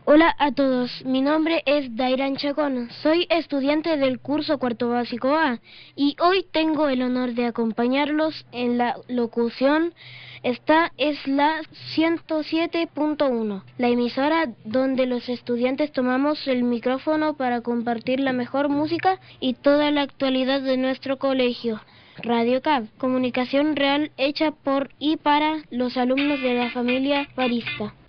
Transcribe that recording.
Hola a todos, mi nombre es Dairan Chacón, soy estudiante del curso cuarto básico A y hoy tengo el honor de acompañarlos en la locución. Esta es la 107.1, la emisora donde los estudiantes tomamos el micrófono para compartir la mejor música y toda la actualidad de nuestro colegio. Radio CAB, comunicación real hecha por y para los alumnos de la familia Barista.